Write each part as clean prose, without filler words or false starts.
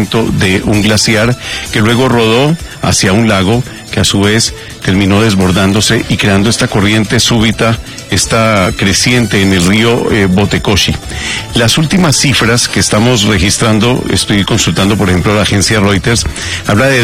movimiento de un glaciar que luego rodó hacia un lago que a su vez terminó desbordándose y creando esta corriente súbita, esta creciente en el río Botecoshi. Las últimas cifras que estamos registrando, estoy consultando por ejemplo la agencia Reuters, habla de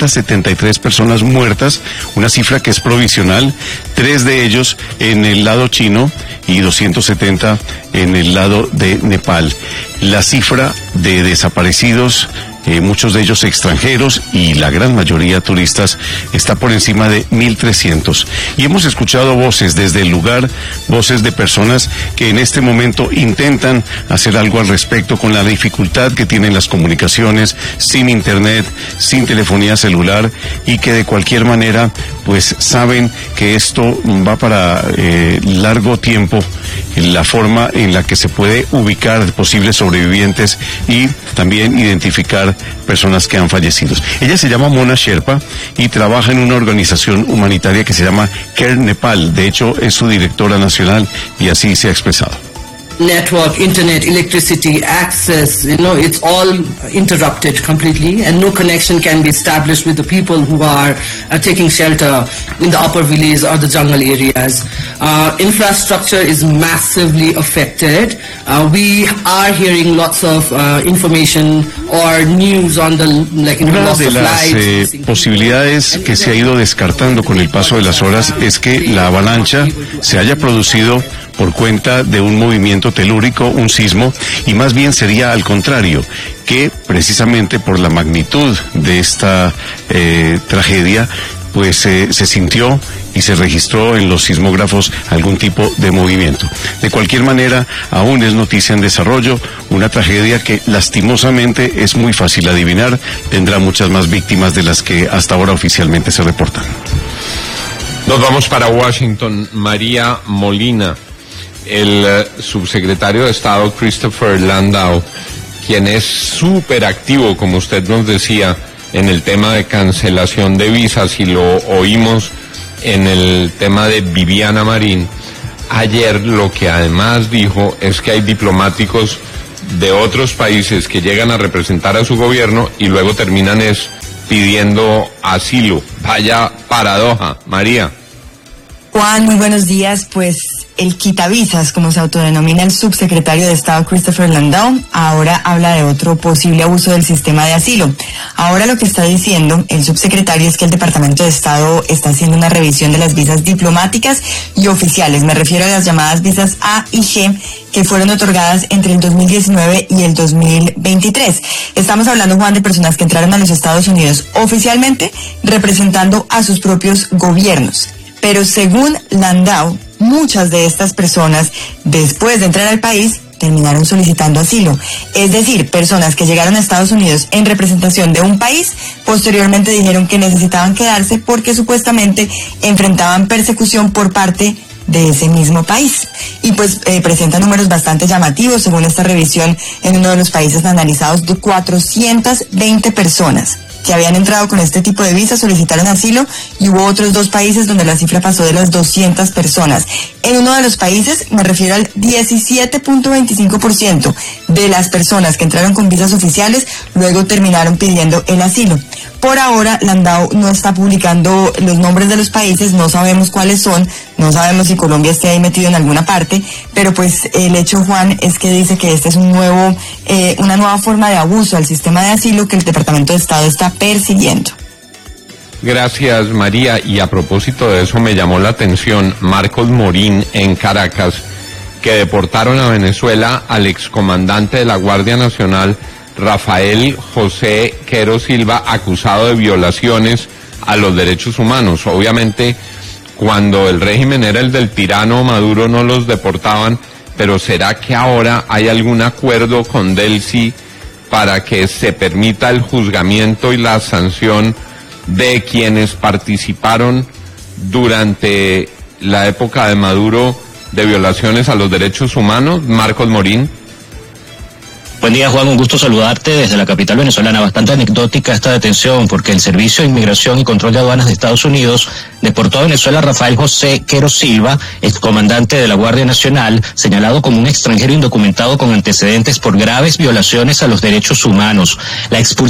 273 personas muertas, una cifra que es provisional, 3 de ellos en el lado chino y 270 en el lado de Nepal. La cifra de desaparecidos, muchos de ellos extranjeros y la gran mayoría turistas, está por encima de 1.300. Y hemos escuchado voces desde el lugar, voces de personas que en este momento intentan hacer algo al respecto con la dificultad que tienen las comunicaciones, sin internet, sin telefonía celular, y que de cualquier manera pues saben que esto va para largo tiempo, la forma en la que se puede ubicar posibles sobrevivientes y también identificar personas que han fallecido. Ella se llama Mona Sherpa y trabaja en una organización humanitaria que se llama Care Nepal. De hecho, es su directora nacional y así se ha expresado. Network, internet, electricity, access, it's all interrupted completely, and no connection can be established with the people who are taking shelter in the upper villages or the jungle areas. Infrastructure is massively affected. We are hearing lots of information or news on the loss of lives. Una de las posibilidades que se ha ido descartando con el paso de las horas es que la avalancha se haya producido por cuenta de un movimiento telúrico, un sismo, y más bien sería al contrario, que precisamente por la magnitud de esta tragedia, pues se sintió y se registró en los sismógrafos algún tipo de movimiento. De cualquier manera, aún es noticia en desarrollo, una tragedia que lastimosamente es muy fácil adivinar, tendrá muchas más víctimas de las que hasta ahora oficialmente se reportan. Nos vamos para Washington. María Molina. El subsecretario de Estado Christopher Landau, quien es súper activo, como usted nos decía, en el tema de cancelación de visas, y lo oímos en el tema de Viviana Marín, ayer lo que además dijo es que hay diplomáticos de otros países que llegan a representar a su gobierno y luego terminan pidiendo asilo. Vaya paradoja, María. Juan, muy buenos días. Pues el quitavisas, como se autodenomina el subsecretario de Estado Christopher Landau, ahora habla de otro posible abuso del sistema de asilo. Ahora lo que está diciendo el subsecretario es que el Departamento de Estado está haciendo una revisión de las visas diplomáticas y oficiales. Me refiero a las llamadas visas A y G que fueron otorgadas entre el 2019 y el 2023. Estamos hablando, Juan, de personas que entraron a los Estados Unidos oficialmente representando a sus propios gobiernos. Pero según Landau, muchas de estas personas, después de entrar al país, terminaron solicitando asilo. Es decir, personas que llegaron a Estados Unidos en representación de un país, posteriormente dijeron que necesitaban quedarse porque supuestamente enfrentaban persecución por parte de ese mismo país. Y pues presenta números bastante llamativos. Según esta revisión, en uno de los países analizados, de 420 personas que habían entrado con este tipo de visa solicitaron asilo, y hubo otros 2 países donde la cifra pasó de las 200 personas. En uno de los países, me refiero al 17.25% de las personas que entraron con visas oficiales luego terminaron pidiendo el asilo. Por ahora, Landau no está publicando los nombres de los países, no sabemos cuáles son, no sabemos si Colombia esté ahí metido en alguna parte, pero pues el hecho, Juan, es que dice que este es una nueva forma de abuso al sistema de asilo que el Departamento de Estado está persiguiendo. Gracias, María. Y a propósito de eso, me llamó la atención Marcos Morín en Caracas, que deportaron a Venezuela al excomandante de la Guardia Nacional, Rafael José Quero Silva, acusado de violaciones a los derechos humanos. Obviamente, cuando el régimen era el del tirano Maduro, no los deportaban, pero ¿será que ahora hay algún acuerdo con Delcy para que se permita el juzgamiento y la sanción de quienes participaron durante la época de Maduro de violaciones a los derechos humanos? Marcos Morín. Buen día, Juan, un gusto saludarte desde la capital venezolana. Bastante anecdótica esta detención, porque el Servicio de Inmigración y Control de Aduanas de Estados Unidos deportó a Venezuela a Rafael José Quero Silva, excomandante de la Guardia Nacional, señalado como un extranjero indocumentado con antecedentes por graves violaciones a los derechos humanos. La expulsión